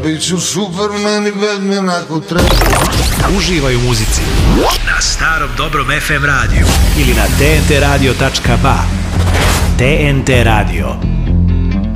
bit ću Superman i Batman ako treba. Uživaj u muzici na starom dobrom FM radiju ili na tntradio.ba. TNT Radio.